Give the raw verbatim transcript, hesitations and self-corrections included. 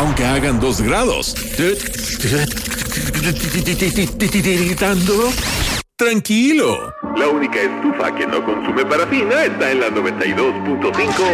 aunque hagan dos grados. Tranquilo. La única estufa que no consume parafina está en la noventa y dos punto cinco